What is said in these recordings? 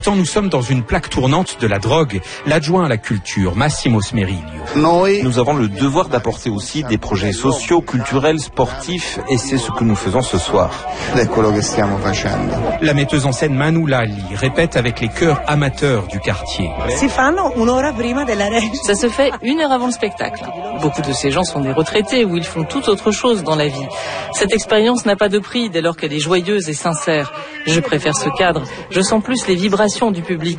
Tant nous sommes dans une plaque tournante de la drogue, l'adjoint à la culture, Massimo Smeriglio. Nous avons le devoir d'apporter aussi des projets sociaux, culturels, sportifs, et c'est ce que nous faisons ce soir. La metteuse en scène Manu Lali répète avec les chœurs amateurs du quartier. Ça se fait 1 heure avant le spectacle. Beaucoup de ces gens sont des retraités où ils font tout autre chose dans la vie. Cette expérience n'a pas de prix dès lors qu'elle est joyeuse et sincère. Je préfère ce cadre. Je sens plus les vibrations du public.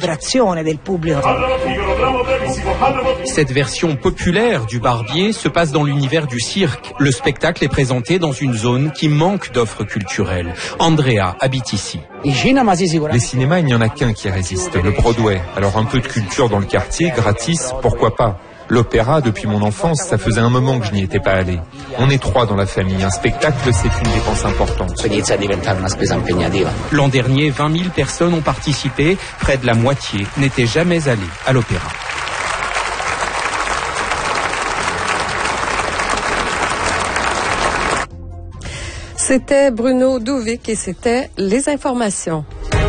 Cette version populaire du Barbier se passe dans l'univers du cirque. Le spectacle est présenté dans une zone qui manque d'offres culturelles. Andrea habite ici. Les cinémas, il n'y en a qu'un qui résiste, le Broadway. Alors un peu de culture dans le quartier, gratis, pourquoi pas? L'opéra, depuis mon enfance, ça faisait un moment que je n'y étais pas allé. On est 3 dans la famille. Un spectacle, c'est une dépense importante. L'an dernier, 20 000 personnes ont participé. Près de la moitié n'étaient jamais allées à l'opéra. C'était Bruno Douvic et c'était les informations.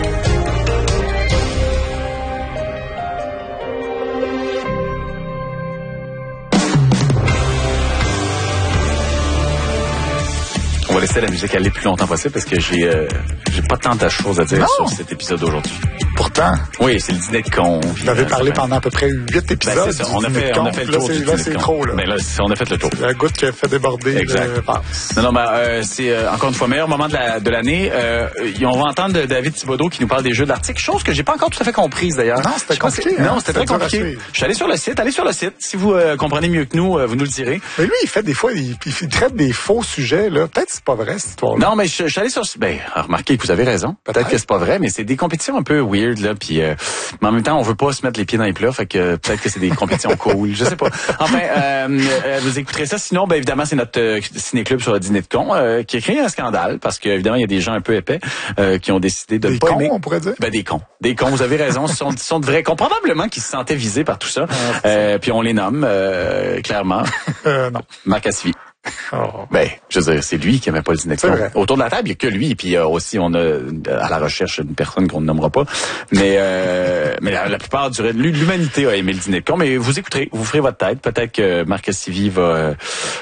On va laisser la musique aller plus longtemps possible parce que j'ai pas tant de choses à dire sur cet épisode d'aujourd'hui. Pourtant. Oui, c'est le dîner de con. Vous avez parlé pendant à peu près 8 épisodes. Ben, c'est ça. On a fait le tour du dîner de con. Là, c'est trop, là. Mais là, on a fait le tour. C'est la goutte qui a fait déborder. Exact. Non, mais c'est encore une fois meilleur moment de l'année. On va entendre David Thibodeau qui nous parle des jeux d'articles, chose que j'ai pas encore tout à fait comprise d'ailleurs. Non, c'était compliqué. Non, c'était très compliqué. Je suis allé sur le site. Allez sur le site. Si vous comprenez mieux que nous, vous nous le direz. Mais lui, il fait des fois, il traite des faux sujets, là. Peut-être que c'est pas vrai, cette histoire-là. Non, mais je suis allé sur... Ben, remarquez que vous avez raison. Peut-être que c'est pas vrai, mais c'est des compétitions un peu weird, là, puis... mais en même temps, on veut pas se mettre les pieds dans les plats, fait que peut-être que c'est des compétitions cool, je sais pas. Enfin, vous écouterez ça. Sinon, ben évidemment, c'est notre ciné-club sur le dîner de con qui a créé un scandale, parce que évidemment, il y a des gens un peu épais qui ont décidé de des pas cons, aimer. On pourrait dire. Ben des cons. Des cons, vous avez raison. Ce sont de vrais cons. Probablement qui se sentaient visés par tout ça. Puis on les nomme, clairement. Non. Marc Assevy. Oh. Ben, je veux dire, c'est lui qui aimait pas le dîner de con. Autour de la table, il y a que lui. Et puis aussi, on a à la recherche une personne qu'on ne nommera pas. Mais la plupart de l'humanité a aimé le dîner de con. Mais vous écouterez, vous ferez votre tête. Peut-être que Marc Assevy va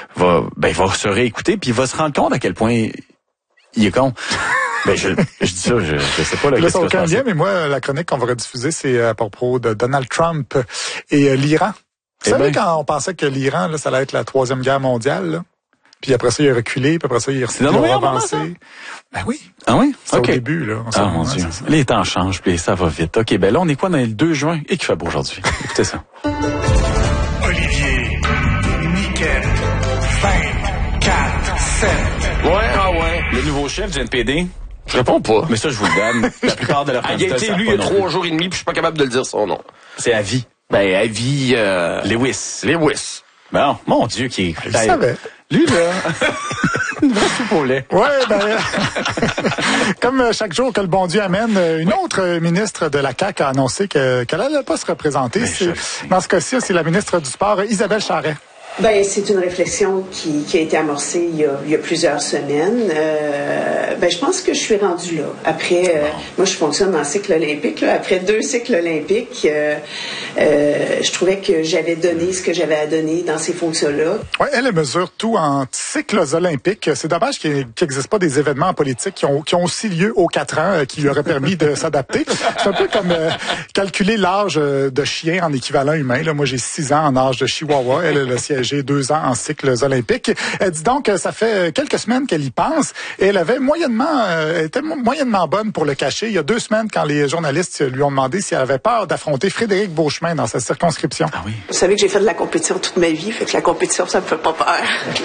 se réécouter puis il va se rendre compte à quel point il est con. Ben je dis ça, je sais pas. Là, ça n'a aucun lien, mais moi, la chronique qu'on va rediffuser, c'est à propos de Donald Trump et l'Iran. Vous savez, quand on pensait que l'Iran, là, ça allait être la 3e guerre mondiale, là? Puis après ça, il a reculé, puis après ça, il a avancé. Ben oui. Ah oui? C'est au début, là. Ah mon Dieu. Les temps changent, puis ça va vite. OK, ben là, on est quoi dans le 2 juin? Et qu'il fait beau aujourd'hui. Écoutez ça. Olivier, Nickel, 20, 4, 7. Ouais. Le nouveau chef du NPD. Je réponds pas. Mais ça, je vous le donne. La plupart de la il a été élu il y a 3 jours et demi, puis je suis pas capable de le dire son nom. C'est Avi. Ben, Avi... Lewis. Bon, mon Dieu, qui est... Je savais. Lui, là... Une vraie soupe au lait. Ouais, ben... comme chaque jour que le bon Dieu amène, une autre ministre de la CAQ a annoncé qu'elle n'allait pas se représenter. Dans ce cas-ci, c'est la ministre du Sport, Isabelle Charret. Ben, c'est une réflexion qui a été amorcée il y a plusieurs semaines. Je pense que je suis rendue là. Après, moi, je fonctionne en cycle olympique. Là. Après 2 cycles olympiques, je trouvais que j'avais donné ce que j'avais à donner dans ces fonctions-là. Oui, elle mesure tout en cycles olympiques. C'est dommage qu'il n'existe pas des événements politiques qui ont aussi lieu aux 4 ans, qui lui auraient permis de s'adapter. C'est un peu comme calculer l'âge de chien en équivalent humain. Là, moi, j'ai 6 ans en âge de chihuahua. Elle a siégé 2 ans en cycles olympiques. Elle dit donc que ça fait quelques semaines qu'elle y pense et elle était moyennement bonne pour le cacher. Il y a 2 semaines, quand les journalistes lui ont demandé si elle avait peur d'affronter Frédéric Beauchemin dans sa circonscription. Ah oui. Vous savez que j'ai fait de la compétition toute ma vie, fait que la compétition, ça me fait pas peur.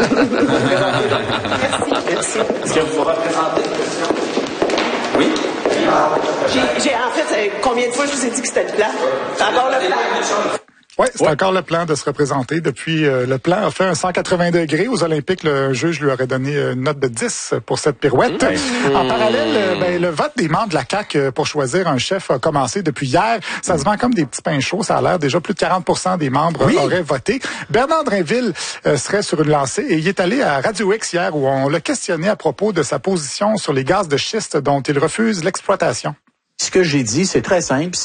Merci. Est-ce que vous représentez? Oui. En fait, combien de fois je vous ai dit que c'était le plan? C'est encore le plan. Oui, c'est encore le plan de se représenter. Depuis, le plan a fait un 180 degrés. Aux Olympiques, le juge lui aurait donné une note de 10 pour cette pirouette. En parallèle, le vote des membres de la CAQ pour choisir un chef a commencé depuis hier. Ça se vend comme des petits pains chauds. Ça a l'air déjà plus de 40% des membres auraient voté. Bernard Drinville serait sur une lancée et il est allé à Radio X hier où on l'a questionné à propos de sa position sur les gaz de schiste dont il refuse l'exploitation. Ce que j'ai dit, c'est très simple.